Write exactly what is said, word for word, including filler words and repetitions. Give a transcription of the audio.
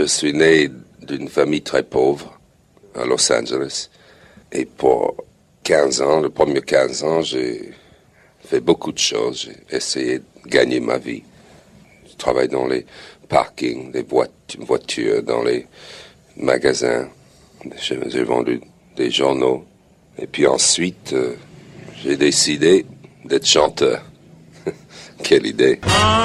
Je suis né d'une famille très pauvre à Los Angeles. Et pour quinze ans, les premiers quinze ans, j'ai fait beaucoup de choses. J'ai essayé de gagner ma vie. Je travaille dans les parkings, les voitures, dans les magasins. J'ai vendu des journaux. Et puis ensuite, euh, j'ai décidé d'être chanteur. Quelle idée!